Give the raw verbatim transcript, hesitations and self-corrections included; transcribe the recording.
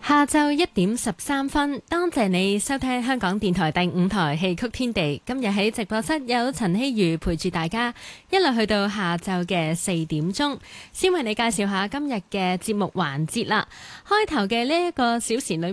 下晝一點十三分，多謝你收聽香港電台第五台戲曲天地。今日喺直播室有陳希瑜陪住大家，一路去到下晝嘅四點鐘。先為你介紹下今日嘅節目環節啦。開頭嘅呢一個小時裏